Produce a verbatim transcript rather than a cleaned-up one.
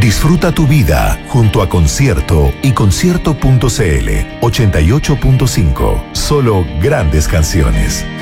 Disfruta tu vida junto a Concierto y concierto punto c l. ochenta y ocho punto cinco. Solo grandes canciones.